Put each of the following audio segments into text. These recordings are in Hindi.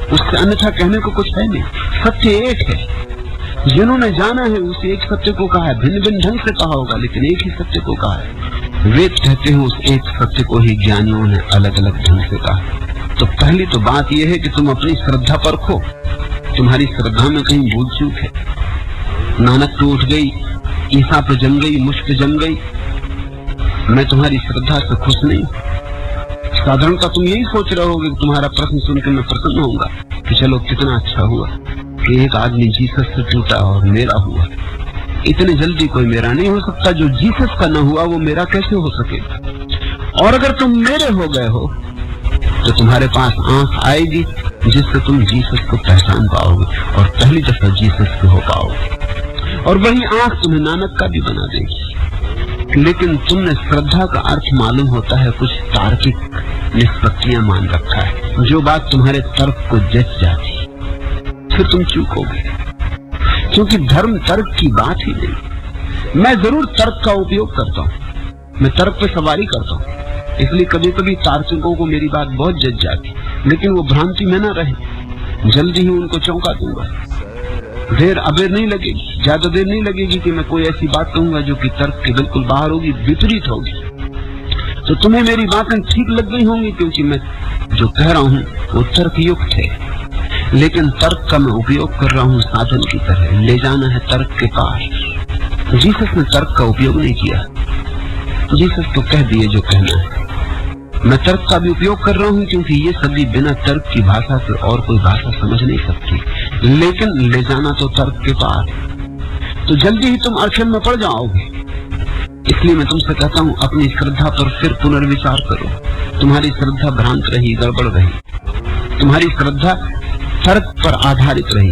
उससे अन्यथा कहने को कुछ है नहीं। सत्य एक है। जिन्होंने जाना है उस एक सत्य को कहा है, भिन्न भिन्न ढंग से कहा होगा लेकिन एक ही सत्य को कहा है। वेद कहते हैं उस एक सत्य को ही ज्ञानियों ने अलग अलग ढंग से कहा। तो पहली तो बात यह है कि तुम अपनी श्रद्धा परखो, तुम्हारी श्रद्धा में कहीं भूल चूक है। नानक पे उठ गई, ईसा पे जम गई, मुझ पे जम गई, मैं तुम्हारी श्रद्धा से खुश नहीं। साधारणतः तुम यही सोच रहे होगे कि तुम्हारा प्रश्न सुनकर मैं प्रसन्न होऊंगा कि चलो कितना अच्छा हुआ कि एक आदमी जीसस से टूटा और मेरा हुआ। इतने जल्दी कोई मेरा नहीं हो सकता, जो जीसस का न हुआ वो मेरा कैसे हो सकेगा। और अगर तुम मेरे हो गए हो तो तुम्हारे पास आंख आएगी जिससे तुम जीसस को पहचान पाओगे और पहली दफा जीसस के हो पाओगे, और वही आंख तुम्हें नानक का भी बना देगी। लेकिन तुमने श्रद्धा का अर्थ मालूम होता है कुछ तार्किक निष्पत्तियां मान रखा है, जो बात तुम्हारे तर्क को जच जाती, फिर तुम चूकोगे, क्योंकि धर्म तर्क की बात ही नहीं। मैं जरूर तर्क का उपयोग करता हूँ, मैं तर्क पे सवारी करता हूँ, इसलिए कभी कभी तार्किकों को मेरी बात बहुत जच जाती, लेकिन वो भ्रांति में न रहे, जल्दी ही उनको चौंका दूंगा। देर अबेर नहीं लगेगी, ज्यादा देर नहीं लगेगी कि मैं कोई ऐसी बात कहूंगा जो कि तर्क के बिल्कुल बाहर होगी, विपरीत होगी। तो तुम्हें मेरी बातें ठीक लग गई होंगी, क्योंकि मैं जो कह रहा हूँ वो तर्कयुक्त है, लेकिन तर्क का मैं उपयोग कर रहा हूँ साधन की तरह, ले जाना है तर्क के पार। जीसस ने तर्क का उपयोग नहीं किया, जीसस तो कह दिए जो कहना है। मैं तर्क का भी उपयोग कर रहा हूँ क्योंकि ये सभी बिना तर्क की भाषा से और कोई भाषा समझ नहीं सकती, लेकिन ले जाना तो तर्क के पार। तो जल्दी ही तुम अड़चन में पड़ जाओगे। इसलिए मैं तुमसे कहता हूँ अपनी श्रद्धा पर फिर पुनर्विचार करो। तुम्हारी श्रद्धा भ्रांत रही, गड़बड़ रही, तुम्हारी श्रद्धा तर्क पर आधारित रही,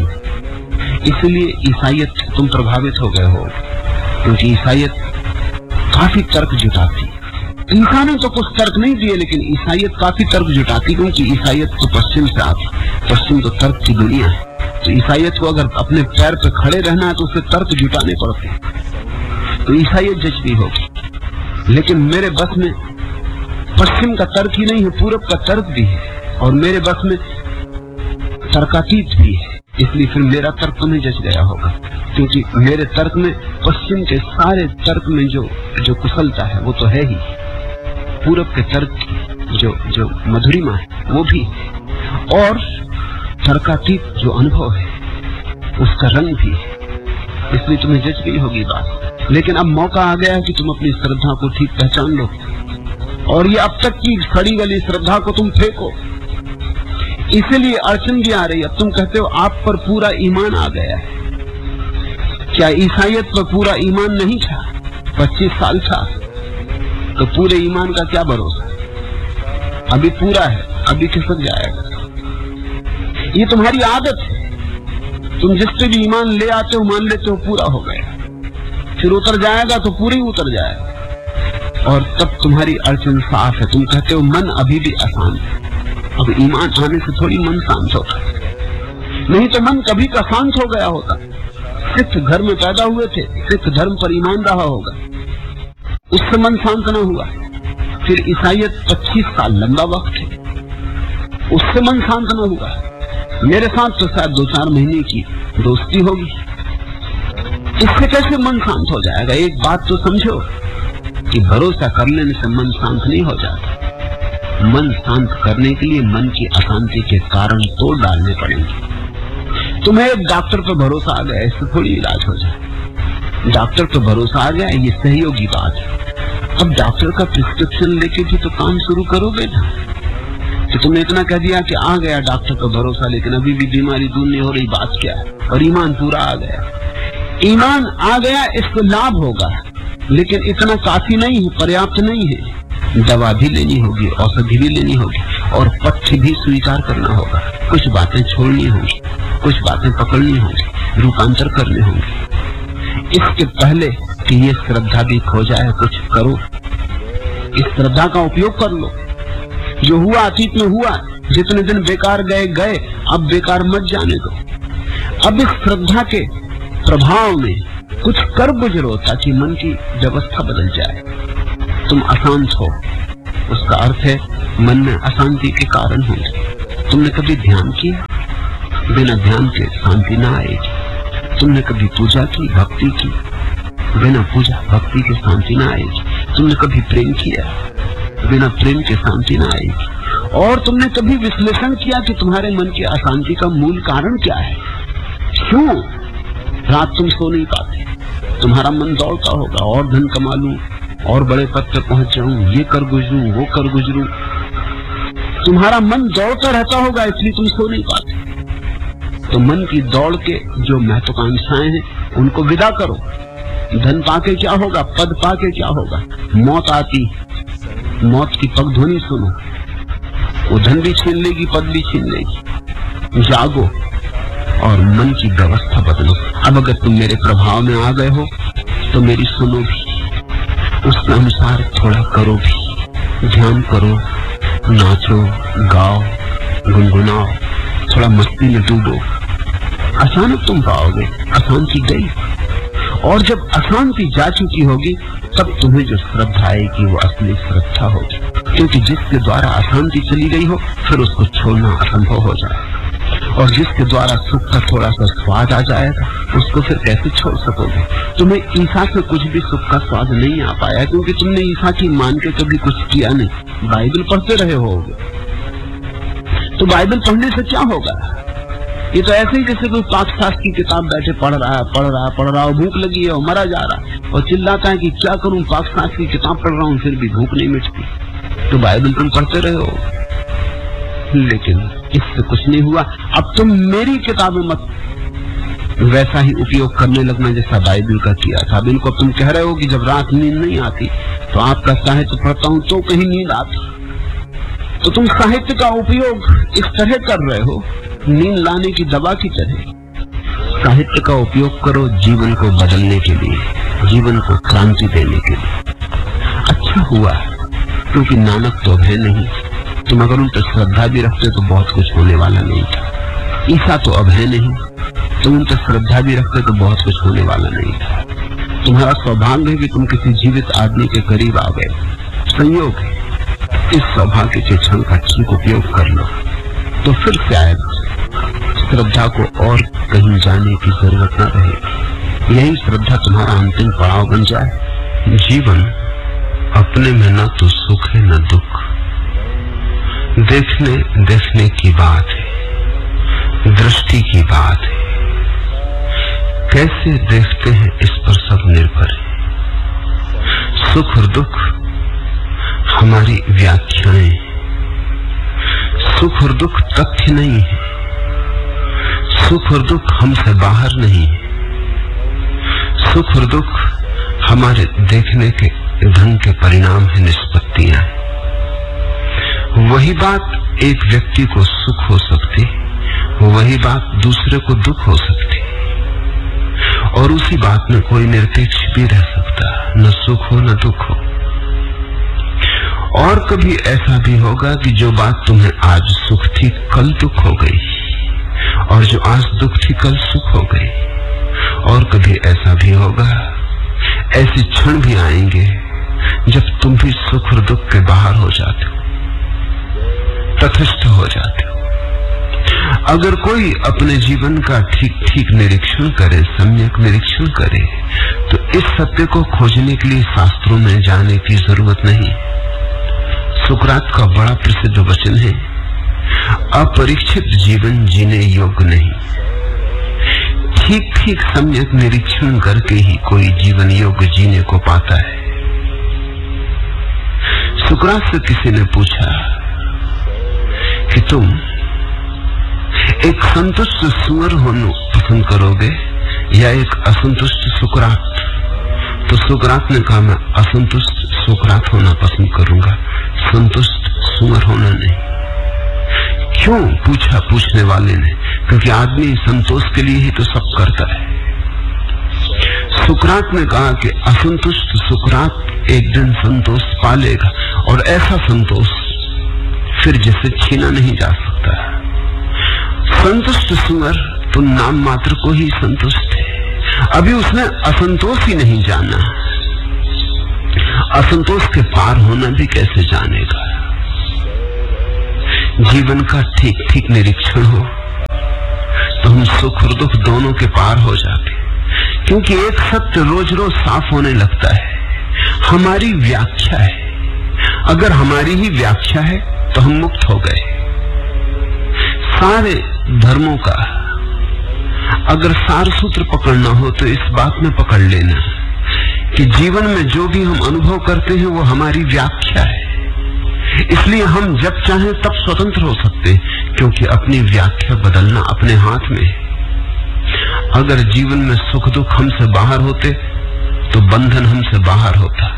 इसलिए ईसाईयत तुम प्रभावित हो गए हो, क्योंकि ईसाईयत काफी तर्क जुटाती। ईसा ने तो कुछ तर्क नहीं दिए, लेकिन ईसाईयत काफी तर्क जुटाती, क्योंकि ईसाईयत तो पश्चिम से आती, पश्चिम तो तर्क की दुनिया है। तो ईसाईयत को अगर अपने पैर पे खड़े रहना है तो उसे तर्क जुटाने पड़ते, तो ईसाईयत जचती होगी। लेकिन मेरे बस में पश्चिम का तर्क ही नहीं है, पूरब का तर्क भी है, और मेरे बस में तर्कातीत भी है, इसलिए फिर मेरा तर्क तुम्हें जच गया होगा, क्योंकि मेरे तर्क में पश्चिम के सारे तर्क में जो कुशलता है वो तो है ही, पूरब के तर्क की जो मधुरिमा है वो भी, और तर्कातीत जो अनुभव है उसका रंग भी है, इसलिए तुम्हें जच गई होगी बात। लेकिन अब मौका आ गया है कि तुम अपनी श्रद्धा को ठीक पहचान लो, और ये अब तक की सड़ी गली श्रद्धा को तुम फेंको। इसीलिए अड़चन भी आ रही है। अब तुम कहते हो आप पर पूरा ईमान आ गया है। क्या ईसाईयत पर पूरा ईमान नहीं था? 25 साल था, तो पूरे ईमान का क्या भरोसा? अभी पूरा है, अभी खिसक जाएगा। ये तुम्हारी आदत है, तुम जिस पे भी ईमान ले आते हो मान लेते हो पूरा हो गया, फिर उतर जाएगा तो पूरी उतर जाएगा, और तब तुम्हारी अड़चन साफ है। तुम कहते हो मन अभी भी अशांत है। अब ईमान आने से थोड़ी मन शांत होता, नहीं तो मन कभी का शांत हो गया होता। सिख घर में पैदा हुए थे, सिख धर्म पर ईमान रहा होगा, उससे मन शांत न हुआ। फिर ईसाईयत 25 साल लंबा वक्त है, उससे मन शांत न हुआ। मेरे साथ तो शायद 2-4 महीने की दोस्ती होगी, इससे कैसे मन शांत हो जाएगा? एक बात तो समझो कि भरोसा कर लेने से मन शांत नहीं हो जाता। मन शांत करने के लिए मन की अशांति के कारण तोड़ डालने पड़ेंगे। तुम्हें एक डॉक्टर पर भरोसा आ गया, इससे थोड़ी इलाज हो जाए। डॉक्टर पर भरोसा आ गया, ये सहयोगी बात है। अब डॉक्टर का प्रिस्क्रिप्शन लेके भी तो काम शुरू करोगे ना। तो तुमने इतना कह दिया कि आ गया डॉक्टर पर भरोसा, लेकिन अभी भी बीमारी दूर नहीं हो रही, बात क्या है? और ईमान पूरा आ गया। ईमान आ गया, इसको लाभ होगा, लेकिन इतना काफी नहीं है, पर्याप्त नहीं है। दवा भी लेनी होगी, औषधि भी लेनी होगी, और पथ्य भी स्वीकार करना होगा। कुछ बातें छोड़नी होंगी, कुछ बातें पकड़नी होंगी, रूपांतर करने होंगे। इसके पहले कि ये श्रद्धा भी खो जाए, कुछ करो। इस श्रद्धा का उपयोग कर लो। जो हुआ अतीत में हुआ, जितने दिन बेकार गए गए, अब बेकार मत जाने दो। अब इस श्रद्धा के प्रभाव में कुछ कर गुजरो ताकि मन की व्यवस्था बदल जाए। तुम अशांत हो, उसका अर्थ है मन में अशांति के कारण होंगे। तुमने कभी ध्यान किया? बिना ध्यान के शांति ना आएगी। तुमने कभी पूजा की, भक्ति की, बिना पूजा भक्ति के शांति ना आएगी। तुमने कभी प्रेम किया, बिना प्रेम के शांति ना आएगी। और तुमने कभी विश्लेषण किया कि तुम्हारे मन की अशांति का मूल कारण क्या है? क्यों रात तुम सो नहीं पाते? तुम्हारा मन दौड़ता होगा, और धन कमा लूं, और बड़े पद पर पहुंच जाऊं, ये कर गुजरूं, वो कर गुजरूं। तुम्हारा मन दौड़ता रहता होगा, इसलिए तुम सो नहीं पाते। तो मन की दौड़ के जो महत्वाकांक्षाएं हैं उनको विदा करो। धन पाके क्या होगा, पद पाके क्या होगा? मौत आती, मौत की पगध्वनि सुनो, वो धन भी छीन लेगी, पद भी छीन लेगी। जागो और मन की व्यवस्था बदलो। अब अगर तुम मेरे प्रभाव में आ गए हो तो मेरी सुनो भी, उसके अनुसार थोड़ा करो भी। ध्यान करो, नाचो, गाओ, गुनगुनाओ, थोड़ा मस्ती में डूबो। अचानक तुम पाओगे अशांति गई, और जब अशांति जा चुकी होगी तब तुम्हें जो श्रद्धा आएगी वो असली श्रद्धा होगी। क्योंकि जिसके द्वारा अशांति चली गई हो फिर उसको छोड़ना असंभव हो जाएगा, और जिसके द्वारा सुख का थोड़ा सा स्वाद आ जाएगा उसको फिर कैसे छोड़ सकोगे? तुम्हें ईसा से कुछ भी सुख का स्वाद नहीं आ पाया, क्योंकि तुमने ईसा की मान के कभी कुछ किया नहीं। बाइबल पढ़ते रहे होगे, तो बाइबल पढ़ने से क्या होगा? ये तो ऐसे ही जैसे कोई पाकशास्त्र की किताब बैठे पढ़ रहा है, भूख लगी है और मरा जा रहा है और चिल्लाता है कि क्या करूं, पाकशास्त्र की किताब पढ़ रहा हूं फिर भी भूख नहीं मिटती। तो बाइबल तुम पढ़ते रहे हो, लेकिन इससे कुछ नहीं हुआ। अब तुम मेरी किताबें मत वैसा ही उपयोग करने लगना जैसा बाइबल का किया था। अब इनको तुम कह रहे हो कि जब रात नींद नहीं आती तो आपका साहित्य पढ़ता हूं तो कहीं नींद आती। तो तुम साहित्य का उपयोग इस तरह कर रहे हो, नींद लाने की दवा की तरह। साहित्य का उपयोग करो जीवन को बदलने के लिए, जीवन को क्रांति देने के लिए। अच्छा हुआ, क्योंकि नानक तो है नहीं। तुम अगर उन पर श्रद्धा भी रखते तो बहुत कुछ होने वाला नहीं था। ईसा तो अब है नहीं, तुम उन पर श्रद्धा भी रखते तो बहुत कुछ होने वाला नहीं था। तुम्हारा सौभाग्य है कि तुम किसी जीवित आदमी के करीब आ गए। संयोग है, इस सौभाग्य के क्षण का ठीक उपयोग कर लो, तो फिर शायद श्रद्धा को और कहीं जाने की जरूरत न रहे। यही श्रद्धा तुम्हारा अंतिम पड़ाव बन जाए। जीवन अपने में न तो सुख है न दुख, देखने देखने की बात है, दृष्टि की बात है। कैसे देखते हैं इस पर सब निर्भर है। सुख और दुख हमारी व्याख्याएं, सुख और दुख तथ्य नहीं है, सुख और दुख हमसे बाहर नहीं है। सुख और दुख हमारे देखने के ढंग के परिणाम है, निष्पत्तियां। वही बात एक व्यक्ति को सुख हो सकती, वही बात दूसरे को दुख हो सकती, और उसी बात में कोई निरपेक्ष भी रह सकता, न सुख हो न दुख हो। और कभी ऐसा भी होगा कि जो बात तुम्हें आज सुख थी कल दुख हो गई, और जो आज दुख थी कल सुख हो गई। और कभी ऐसा भी होगा, ऐसे क्षण भी आएंगे जब तुम भी सुख और दुख के बाहर हो जाते हो, तटस्थ हो जाते हो। अगर कोई अपने जीवन का ठीक ठीक निरीक्षण करे, सम्यक निरीक्षण करे, तो इस सत्य को खोजने के लिए शास्त्रों में जाने की जरूरत नहीं। सुकरात का बड़ा प्रसिद्ध वचन है, अपरीक्षित जीवन जीने योग्य नहीं। ठीक ठीक सम्यक निरीक्षण करके ही कोई जीवन योग्य जीने को पाता है। सुकरात से किसी ने पूछा कि तुम एक संतुष्ट सुअर होना पसंद करोगे या एक असंतुष्ट सुकरात? तो सुकरात ने कहा, मैं असंतुष्ट सुकरात होना पसंद करूंगा, संतुष्ट सुअर होना नहीं। क्यों पूछा पूछने वाले ने? क्योंकि आदमी संतोष के लिए ही तो सब करता है। सुकरात ने कहा कि असंतुष्ट सुकरात एक दिन संतोष पा लेगा, और ऐसा संतोष फिर जिसे छीना नहीं जा सकता। संतुष्ट सुअर तो नाम मात्र को ही संतुष्ट है, अभी उसने असंतोष ही नहीं जाना। असंतोष के पार होना भी कैसे जानेगा? जीवन का ठीक ठीक निरीक्षण हो, सुख और दुख दोनों के पार हो जाते, क्योंकि एक सत्य रोज रोज साफ होने लगता है, हमारी व्याख्या है। अगर हमारी ही व्याख्या है तो हम मुक्त हो गए। सारे धर्मों का अगर सार सूत्र पकड़ना हो तो इस बात में पकड़ लेना कि जीवन में जो भी हम अनुभव करते हैं वो हमारी व्याख्या है। इसलिए हम जब चाहें तब स्वतंत्र हो सकते हैं, क्योंकि अपनी व्याख्या बदलना अपने हाथ में है। अगर जीवन में सुख दुख हमसे बाहर होते तो बंधन हमसे बाहर होता।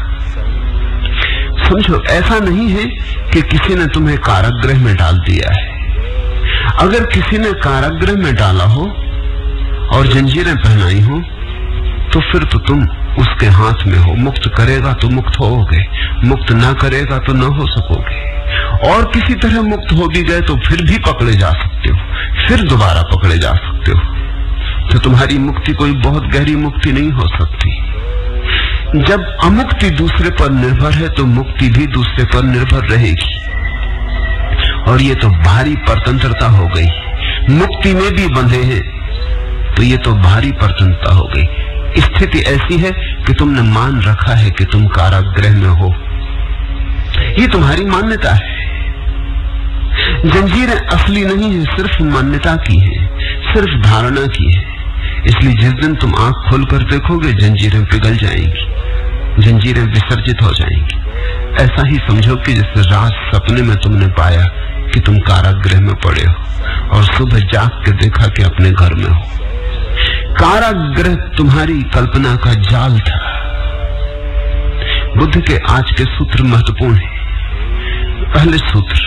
समझो, ऐसा नहीं है कि किसी ने तुम्हें कारागृह में डाल दिया है। अगर किसी ने कारागृह में डाला हो और जंजीरें पहनाई हो तो फिर तो तुम उसके हाथ में हो। मुक्त करेगा तो मुक्त होगे, मुक्त ना करेगा तो न हो सकोगे। और किसी तरह मुक्त हो भी गए तो फिर भी पकड़े जा सकते हो, फिर दोबारा पकड़े जा सकते हो। तो तुम्हारी मुक्ति कोई बहुत गहरी मुक्ति नहीं हो सकती। जब अमुक्ति दूसरे पर निर्भर है तो मुक्ति भी दूसरे पर निर्भर रहेगी, और ये तो भारी परतंत्रता हो गई। मुक्ति में भी बंधे हैं तो ये तो भारी परतंत्रता हो गई। स्थिति ऐसी है कि तुमने मान रखा है कि तुम कारागृह में हो, ये तुम्हारी मान्यता है। जंजीरें असली नहीं है, सिर्फ मान्यता की है, सिर्फ धारणा की है। इसलिए जिस दिन तुम आंख खोलकर देखोगे जंजीरें पिघल जाएंगी, जंजीरें विसर्जित हो जाएंगी। ऐसा ही समझो कि जैसे रात सपने में तुमने पाया कि तुम कारागृह में पड़े हो और सुबह जाग के देखा कि अपने घर में हो। कारागृह तुम्हारी कल्पना का जाल था। बुद्ध के आज के सूत्र महत्वपूर्ण हैं। पहले सूत्र,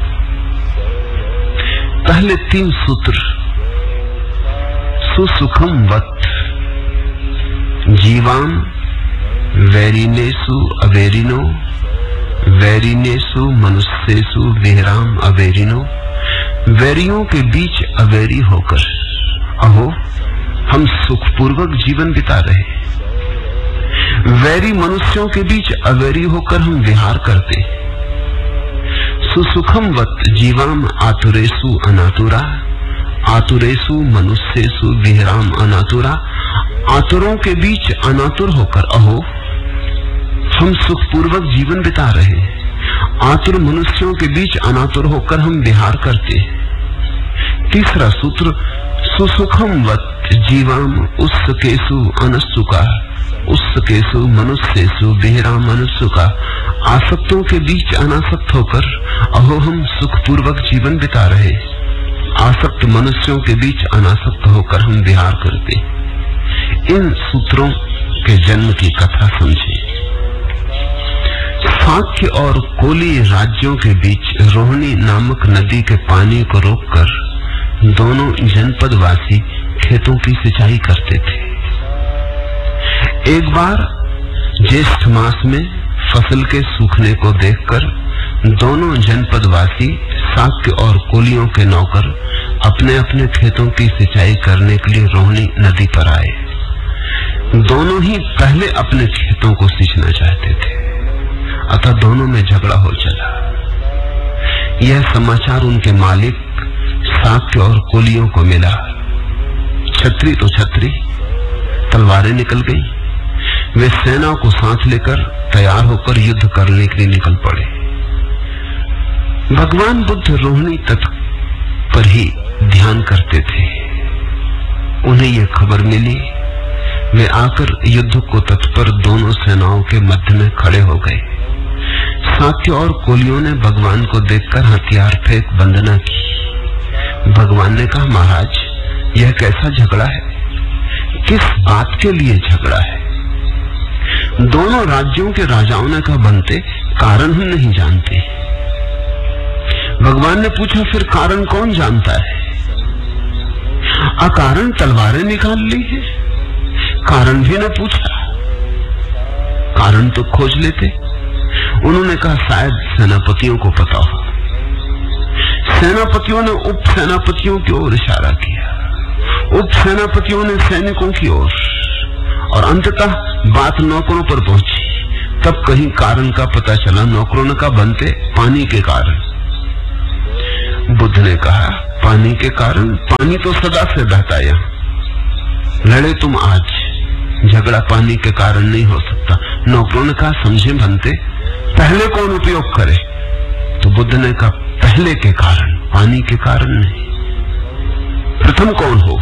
पहले 3 सूत्र, सुसुखम वत् जीवाम वैरिनेसु अवेरिनो वैरिनेसु मनुष्येसु विहराम अवेरिनो। वैरियों के बीच अवेरी होकर अहो हम सुखपूर्वक जीवन बिता रहे। वैरी मनुष्यों के बीच अवेरी होकर हम विहार करते। सुसुखम वत् जीवाम आतुरेसु अनातुरा आतुरेसु मनुष्येसु विहराम अनातुरा। आतुरों के बीच अनातुर होकर अहो हम सुखपूर्वक जीवन बिता रहे। आतुर मनुष्यों के बीच अनातुर होकर हम विहार करते। तीसरा सूत्र, सुसुखम वत् जीवाम उत्सुकेषु अनसुका उत्सुकेषु मनुष्येषु विहराम अनुसुका। आसक्तों के बीच अनासक्त होकर अहो हम सुखपूर्वक जीवन बिता रहे। आसक्त मनुष्यों के बीच अनासक्त होकर हम विहार करते। इन सूत्रों के जन्म की कथा समझे। साक्य और कोली राज्यों के बीच रोहिणी नामक नदी के पानी को रोककर दोनों जनपदवासी खेतों की सिंचाई करते थे। एक बार ज्येष्ठ मास में फसल के सूखने को देखकर दोनों जनपदवासी साक्य और कोलियों के नौकर अपने अपने खेतों की सिंचाई करने के लिए रोहिणी नदी पर आए। दोनों ही पहले अपने खेतों को सींचना चाहते थे, अतः दोनों में झगड़ा हो चला। यह समाचार उनके मालिक साक्य और कोलियों को मिला। छतरी तो छतरी, तलवारें निकल गई। वे सेना को साथ लेकर तैयार होकर युद्ध करने के लिए निकल पड़े। भगवान बुद्ध रोहिणी तट पर ही ध्यान करते थे। उन्हें यह खबर मिली, वे आकर युद्ध को तत्पर दोनों सेनाओं के मध्य में खड़े हो गए। साक्य और कोलियों ने भगवान को देखकर हथियार फेंक वंदना की। भगवान ने कहा, महाराज यह कैसा झगड़ा है? किस बात के लिए झगड़ा है? दोनों राज्यों के राजाओं ने कहा, बनते कारण हम नहीं जानते। भगवान ने पूछा, फिर कारण कौन जानता है? अकारण तलवारें निकाल ली है? कारण भी न पूछा, कारण तो खोज लेते। उन्होंने कहा, शायद सेनापतियों को पता हो। सेनापतियों ने उप सेनापतियों की ओर इशारा किया, उप सेनापतियों ने सैनिकों की ओर, और अंततः बात नौकरों पर पहुंची। तब कहीं कारण का पता चला। नौकरों ने कहा, बनते पानी के कारण। बुद्ध ने कहा, पानी के कारण। पानी तो सदा से बहता यहाँ, लड़े तुम आज, झगड़ा पानी के कारण नहीं हो सकता। नौकरों ने कहा समझे बनते, पहले कौन उपयोग करे? तो बुद्ध ने कहा पहले के कारण, पानी के कारण नहीं। प्रथम कौन हो?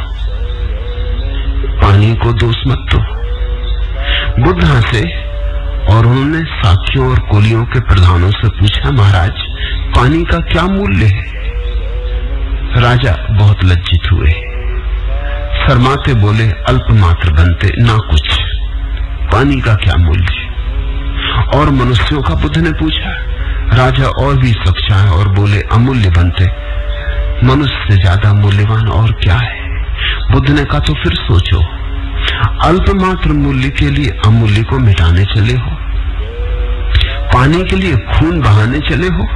पानी को दोष मत दो। बुद्ध हंसे और उन्होंने साखियों और कोलियों के प्रधानों से पूछा, महाराज पानी का क्या मूल्य है? राजा बहुत लज्जित हुए, शर्माते बोले, अल्प मात्र बनते, ना कुछ, पानी का क्या मूल्य? और मनुष्यों का बुद्ध ने पूछा। राजा और भी सच्चा है और बोले, अमूल्य बनते, मनुष्य से ज्यादा मूल्यवान और क्या है? बुद्ध ने कहा तो फिर सोचो, अल्प मात्र मूल्य के लिए अमूल्य को मिटाने चले हो, पानी के लिए खून बहाने चले हो,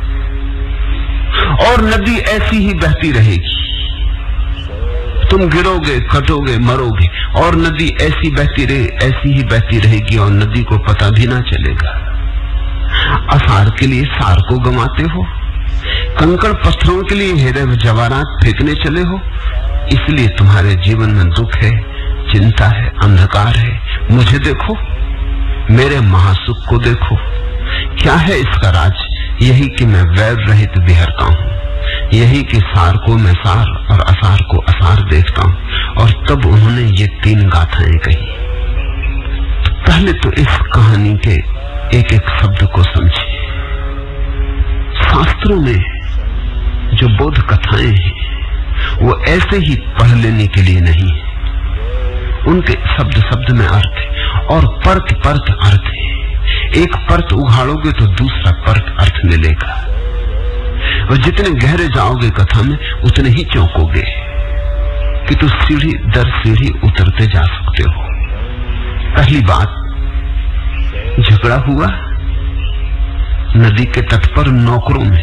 और नदी ऐसी ही बहती रहेगी, तुम गिरोगे, कटोगे, मरोगे, और नदी ऐसी ही बहती रहेगी और नदी को पता भी ना चलेगा। असार के लिए सार को गंवाते हो, कंकड़ पत्थरों के लिए हीरे जवाहरात फेंकने चले हो, इसलिए तुम्हारे जीवन में दुख है, चिंता है, अंधकार है। मुझे देखो, मेरे महासुख को देखो। क्या है इसका राज? यही कि मैं वैर रहित विहरता हूँ, यही कि सार को मैं सार और असार को असार देखता हूँ। और तब उन्होंने ये 3 गाथाएं कही। पहले तो इस कहानी के एक एक शब्द को समझिए। शास्त्रों में जो बोध कथाएं हैं वो ऐसे ही पढ़ लेने के लिए नहीं है, उनके शब्द शब्द में अर्थ है और परत परत अर्थ है। एक परत उघाड़ोगे तो दूसरा परत अर्थ मिलेगा, और जितने गहरे जाओगे कथा में उतने ही चौंकोगे कि तो सीढ़ी दर सीढ़ी उतरते जा सकते हो। पहली बात, झगड़ा हुआ नदी के तट पर नौकरों में,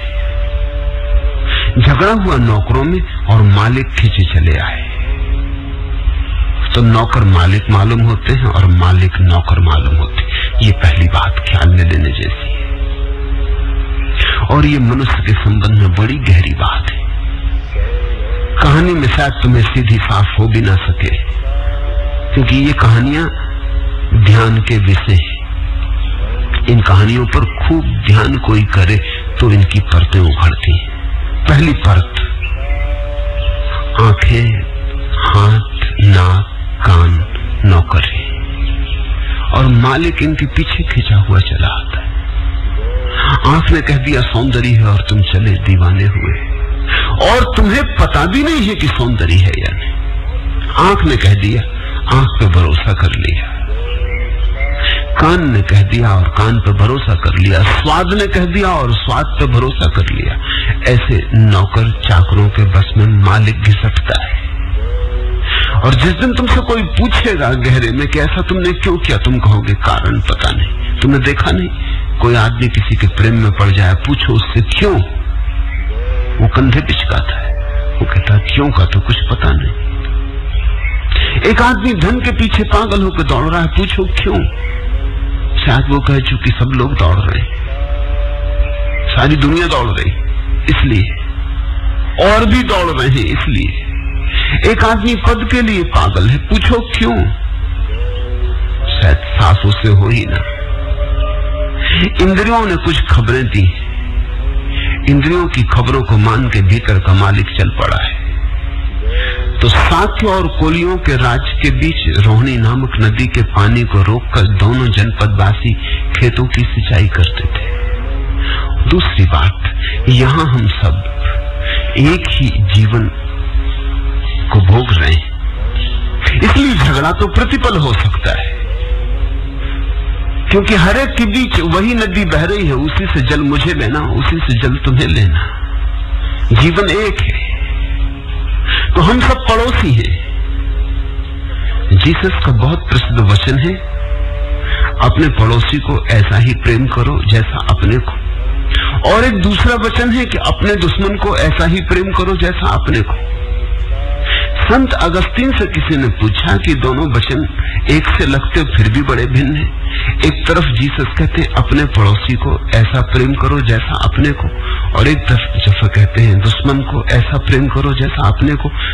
झगड़ा हुआ नौकरों में और मालिक खींचे चले आए। तो नौकर मालिक मालूम होते हैं और मालिक नौकर मालूम होते हैं। ये पहली बात ख्याल में लेने जैसी है, और ये मनुष्य के संबंध में बड़ी गहरी बात है। कहानी में शायद तुम्हें सीधी साफ हो भी ना सके, क्योंकि ये कहानियां ध्यान के विषय हैं। इन कहानियों पर खूब ध्यान कोई करे तो इनकी परतें उभरती हैं। पहली परत, आंखें, हाथ, नाक, कान नौकर है और मालिक इनके पीछे खिंचा हुआ चला आता है। आंख ने कह दिया सौंदर्य है और तुम चले दीवाने हुए, और तुम्हें पता भी नहीं है कि सौंदर्य है या नहीं। आंख ने कह दिया, आंख पे भरोसा कर लिया। कान ने कह दिया और कान पे भरोसा कर लिया। स्वाद ने कह दिया और स्वाद पे भरोसा कर लिया। ऐसे नौकर चाकरों के बस में मालिक घिसटता है। और जिस दिन तुमसे कोई पूछेगा गहरे में कि ऐसा तुमने क्यों किया, तुम कहोगे कारण पता नहीं। तुमने देखा नहीं, कोई आदमी किसी के प्रेम में पड़ जाए, पूछो उससे क्यों, वो कंधे पिचकाता है, वो कहता है क्यों का तो कुछ पता नहीं। एक आदमी धन के पीछे पागल होकर दौड़ रहा है, पूछो क्यों, शायद वो कहे चूंकि सब लोग दौड़ रहे, सारी दुनिया दौड़ रही इसलिए, और भी दौड़ रहे हैं इसलिए। एक आदमी पद के लिए पागल है, पूछो क्यों, शायद साफ उससे हो ही ना। इंद्रियों ने कुछ खबरें दी, इंद्रियों की खबरों को मान के भीतर का मालिक चल पड़ा है। तो साक्य और कोलियों के राज्य के बीच रोहिणी नामक नदी के पानी को रोककर दोनों जनपदवासी खेतों की सिंचाई करते थे। दूसरी बात, यहां हम सब एक ही जीवन को भोग रहे हैं, इसलिए झगड़ा तो प्रतिपल हो सकता है, क्योंकि हर एक के बीच वही नदी बह रही है, उसी से जल मुझे लेना, उसी से जल तुम्हें लेना। जीवन एक है, तो हम सब पड़ोसी हैं। जीसस का बहुत प्रसिद्ध वचन है, अपने पड़ोसी को ऐसा ही प्रेम करो जैसा अपने को। और एक दूसरा वचन है कि अपने दुश्मन को ऐसा ही प्रेम करो जैसा अपने को। संत अगस्तीन से किसी ने पूछा कि दोनों वचन एक से लगते फिर भी बड़े भिन्न हैं। एक तरफ जीसस कहते हैं अपने पड़ोसी को ऐसा प्रेम करो जैसा अपने को, और एक तरफ कहते हैं दुश्मन को ऐसा प्रेम करो जैसा अपने को।